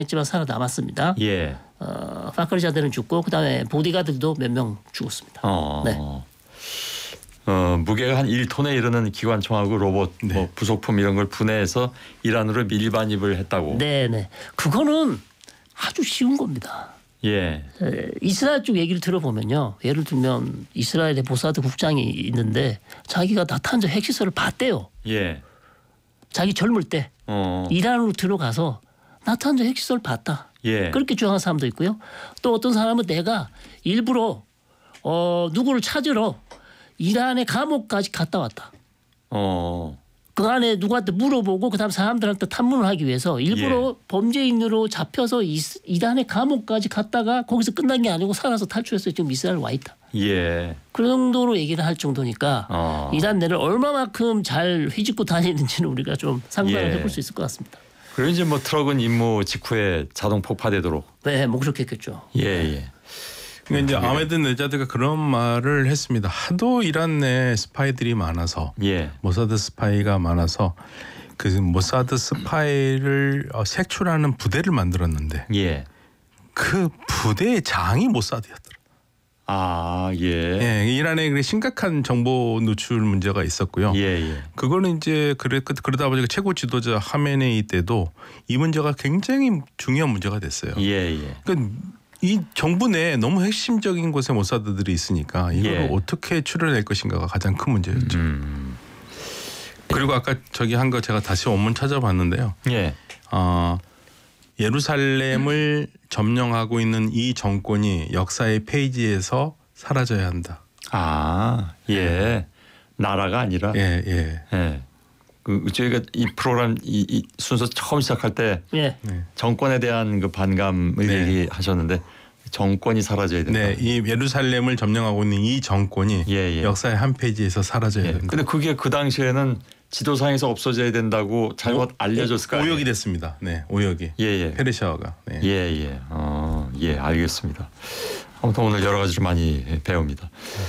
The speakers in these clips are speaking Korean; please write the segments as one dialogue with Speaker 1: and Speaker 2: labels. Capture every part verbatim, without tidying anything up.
Speaker 1: 했지만 살아남았습니다.
Speaker 2: 예.
Speaker 1: 어, 파크리자들은 죽고 그다음에 보디가드도 몇 명 죽었습니다.
Speaker 2: 어.
Speaker 1: 네.
Speaker 2: 어, 무게가 한 일 톤에 이르는 기관총하고 로봇,
Speaker 3: 네.
Speaker 2: 뭐 부속품 이런 걸 분해해서 이란으로 밀반입을 했다고.
Speaker 1: 네네. 그거는 아주 쉬운 겁니다.
Speaker 2: 예.
Speaker 1: 에, 이스라엘 쪽 얘기를 들어보면요. 예를 들면 이스라엘의 모사드 국장이 있는데 자기가 나타난 핵시설을 봤대요.
Speaker 2: 예.
Speaker 1: 자기 젊을 때
Speaker 2: 어.
Speaker 1: 이란으로 들어가서 나타난 핵시설을 봤다.
Speaker 2: 예.
Speaker 1: 그렇게 주장하는 사람도 있고요. 또 어떤 사람은 내가 일부러 어, 누구를 찾으러 이란의 감옥까지 갔다 왔다.
Speaker 2: 어.
Speaker 1: 그 안에 누구한테 물어보고 그다음 사람들한테 탐문을 하기 위해서 일부러
Speaker 2: 예. 범죄인으로
Speaker 1: 범죄인으로 잡혀서 이, 이란의 감옥까지 갔다가 거기서 끝난 게 아니고 살아서 탈출해서 지금 이스라엘 와 있다.
Speaker 2: 예.
Speaker 1: 그 정도로 얘기를 할 정도니까
Speaker 2: 어.
Speaker 1: 이란 내를 얼마만큼 잘 휘짓고 다니는지는 우리가 좀 상상을
Speaker 2: 예.
Speaker 1: 해볼 수 있을 것 같습니다.
Speaker 2: 그리고 이제 뭐 트럭은 임무 직후에 자동 폭파되도록.
Speaker 1: 네, 목적했겠죠.
Speaker 2: 예, 예.
Speaker 3: 그러니까 이제 아메드 네자드가 그런 말을 했습니다. 하도 이란 내 스파이들이 많아서
Speaker 2: 예.
Speaker 3: 모사드 스파이가 많아서 그 모사드 스파이를 어, 색출하는 부대를 만들었는데
Speaker 2: 예.
Speaker 3: 그 부대의 장이 모사드였더라.
Speaker 2: 아, 예.
Speaker 3: 예, 이란에 그 심각한 정보 노출 문제가 있었고요.
Speaker 2: 예, 예.
Speaker 3: 그거는 이제 그래 그러다 보니까 최고 지도자 하메네이 때도 이 문제가 굉장히 중요한 문제가 됐어요.
Speaker 2: 예, 예.
Speaker 3: 그러니까 이 정부 내에 너무 핵심적인 곳에 모사드들이 있으니까 이걸
Speaker 2: 예.
Speaker 3: 어떻게 추려낼 것인가가 가장 큰 문제였죠.
Speaker 2: 음.
Speaker 3: 그리고 아까 저기 한 거 제가 다시 원문 찾아봤는데요.
Speaker 2: 예.
Speaker 3: 어, 예루살렘을 점령하고 있는 이 정권이 역사의 페이지에서 사라져야 한다.
Speaker 2: 아, 예. 나라가 아니라.
Speaker 3: 예, 예.
Speaker 2: 예. 그 저희가 이 프로그램 이, 이 순서 처음 시작할 때
Speaker 1: 예.
Speaker 3: 네.
Speaker 2: 정권에 대한 그 반감을
Speaker 3: 네.
Speaker 2: 얘기하셨는데 정권이 사라져야 된다.
Speaker 3: 네, 이 예루살렘을 점령하고 있는 이 정권이
Speaker 2: 예, 예.
Speaker 3: 역사의 한 페이지에서 사라져야
Speaker 2: 예.
Speaker 3: 된다.
Speaker 2: 근데 그게 그 당시에는 지도상에서 없어져야 된다고 잘못 알려졌을 거 아니에요.
Speaker 3: 오역이 됐습니다. 네, 오역이.
Speaker 2: 예, 예.
Speaker 3: 페르시아어가. 네.
Speaker 2: 예, 예. 어, 예, 알겠습니다. 아무튼 오늘 여러 가지를 많이 배웁니다.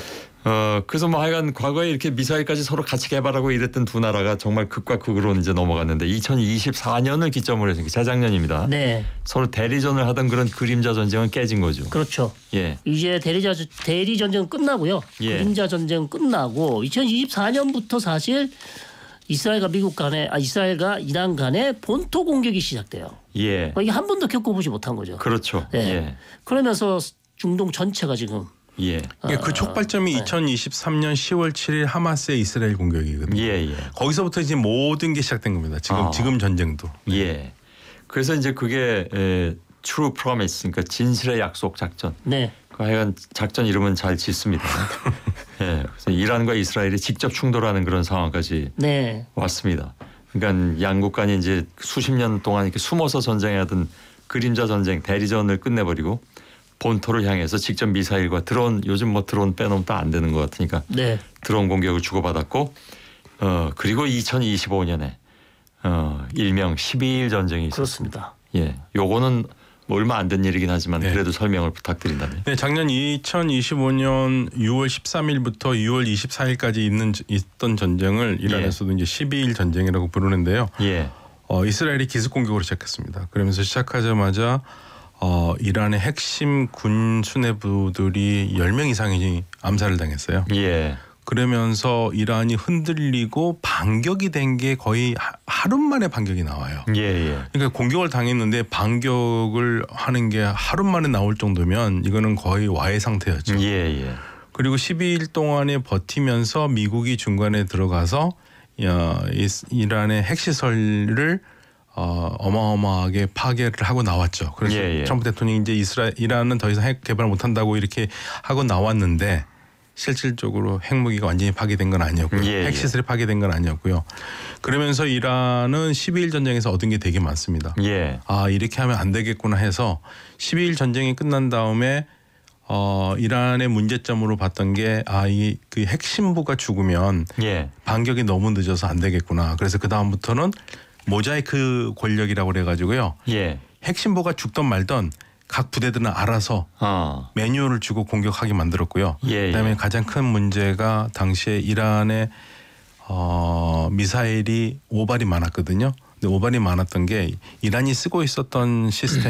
Speaker 2: 어, 그래서 뭐 하여간 과거에 이렇게 미사일까지 서로 같이 개발하고 이랬던 두 나라가 정말 극과 극으로 이제 넘어갔는데 이천이십사 년을 기점으로 해서 재작년입니다.
Speaker 1: 네.
Speaker 2: 서로 대리전을 하던 그런 그림자 전쟁은 깨진 거죠.
Speaker 1: 그렇죠.
Speaker 2: 예.
Speaker 1: 이제 대리자 대리 전쟁은 끝나고요.
Speaker 2: 예.
Speaker 1: 그림자 전쟁은 끝나고 이천이십사 년부터 사실 이스라엘과 미국 간에 아 이스라엘과 이란 간에 본토 공격이 시작돼요.
Speaker 2: 예.
Speaker 1: 이게 한 번도 겪어보지 못한 거죠.
Speaker 2: 그렇죠.
Speaker 1: 예.
Speaker 2: 예.
Speaker 1: 그러면서 중동 전체가 지금
Speaker 2: 예.
Speaker 3: 그러니까 그 촉발점이
Speaker 1: 네.
Speaker 3: 이천이십삼 년 시월 칠일 하마스의 이스라엘 공격이거든요.
Speaker 2: 예, 예.
Speaker 3: 거기서부터 이제 모든 게 시작된 겁니다. 지금
Speaker 2: 아.
Speaker 3: 지금 전쟁도.
Speaker 2: 예. 그래서 이제 그게 에, True Promise, 그러니까 진실의 약속 작전.
Speaker 1: 네.
Speaker 2: 그 하여간 작전 이름은 잘 짓습니다. 예. 그래서 이란과 이스라엘이 직접 충돌하는 그런 상황까지
Speaker 1: 네.
Speaker 2: 왔습니다. 그러니까 양국 간이 이제 수십 년 동안 이렇게 숨어서 전쟁하던 그림자 전쟁 대리전을 끝내버리고 본토를 향해서 직접 미사일과 드론, 요즘 뭐 드론 빼놓으면 또 안 되는 것 같으니까
Speaker 1: 네.
Speaker 2: 드론 공격을 주고받았고 어 그리고 이천이십오 년에 어 일명 십이 일 전쟁이 있었습니다.
Speaker 1: 그렇습니다.
Speaker 2: 예, 요거는 뭐 얼마 안 된 일이긴 하지만
Speaker 3: 네.
Speaker 2: 그래도 설명을 부탁드린다면.
Speaker 3: 네, 작년 이천이십오 년 유월 십삼일부터 유월 이십사일까지 있는 있던 전쟁을 이란에서도 이제 십이 일 전쟁이라고 부르는데요.
Speaker 2: 예,
Speaker 3: 어, 이스라엘이 기습 공격으로 시작했습니다. 그러면서 시작하자마자 어, 이란의 핵심 군 수뇌부들이 열 명 이상이 암살을 당했어요.
Speaker 2: 예,
Speaker 3: 그러면서 이란이 흔들리고 반격이 된 게 거의 하, 하루 만에 반격이 나와요.
Speaker 2: 예, 예,
Speaker 3: 그러니까 공격을 당했는데 반격을 하는 게 하루 만에 나올 정도면 이거는 거의 와해 상태였죠.
Speaker 2: 예, 예,
Speaker 3: 그리고 십이 일 동안에 버티면서 미국이 중간에 들어가서 야, 이, 이란의 핵시설을 어, 어마어마하게 파괴를 하고 나왔죠. 그래서
Speaker 2: 예, 예.
Speaker 3: 트럼프 대통령이 이제 이스라엘 이란은 더 이상 핵 개발 못한다고 이렇게 하고 나왔는데 실질적으로 핵무기가 완전히 파괴된 건 아니었고요.
Speaker 2: 예, 예.
Speaker 3: 핵시설이 파괴된 건 아니었고요. 그러면서 이란은 십이 일 전쟁에서 얻은 게 되게 많습니다.
Speaker 2: 예,
Speaker 3: 아 이렇게 하면 안 되겠구나 해서 십이 일 전쟁이 끝난 다음에 어, 이란의 문제점으로 봤던 게 아 이 그 핵심부가 죽으면
Speaker 2: 예,
Speaker 3: 반격이 너무 늦어서 안 되겠구나. 그래서 그 다음부터는 모자이크 권력이라고 그래가지고요.
Speaker 2: 예,
Speaker 3: 핵심부가 죽던 말던 각 부대들은 알아서
Speaker 2: 어,
Speaker 3: 매뉴얼을 주고 공격하게 만들었고요.
Speaker 2: 예,
Speaker 3: 그다음에
Speaker 2: 예.
Speaker 3: 가장 큰 문제가 당시에 이란의 어, 미사일이 오발이 많았거든요. 근데 오반이 많았던 게 이란이 쓰고 있었던 시스템